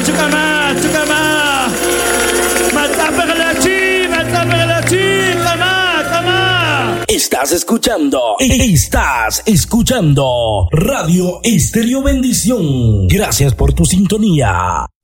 Estás escuchando Radio Estéreo Bendición. Gracias por tu sintonía.